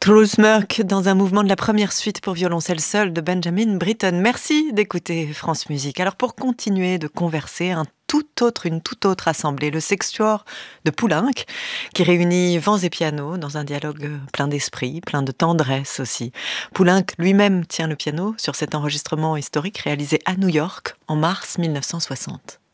Klaus Merck dans un mouvement de la première suite pour violoncelle seul de Benjamin Britten. Merci d'écouter France Musique. Alors pour continuer de converser, une toute autre assemblée, le Sextuor de Poulenc, qui réunit vents et pianos dans un dialogue plein d'esprit, plein de tendresse aussi. Poulenc lui-même tient le piano sur cet enregistrement historique réalisé à New York en mars 1960.